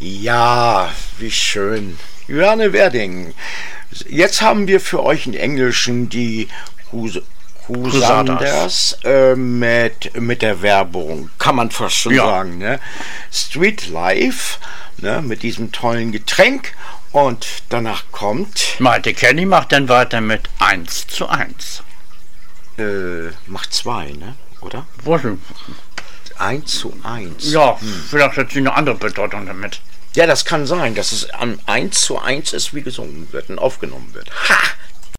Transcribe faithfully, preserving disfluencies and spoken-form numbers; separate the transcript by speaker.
Speaker 1: Ja, wie schön. Juliane Werding. Jetzt haben wir für euch in Englischen die Hus Husanders äh, mit, mit der Werbung, kann man fast schon ja. sagen. Ne? Street Life, ne? Mit diesem tollen Getränk. Und danach kommt...
Speaker 2: Malte Kenny macht dann weiter mit eins zu eins.
Speaker 1: Äh, macht zwei, ne? Oder?
Speaker 2: Was denn?
Speaker 1: eins zu eins.
Speaker 2: Ja, hm. vielleicht hat sie eine andere Bedeutung damit.
Speaker 1: Ja, das kann sein, dass es an eins zu eins ist, wie gesungen wird und aufgenommen wird. Ha!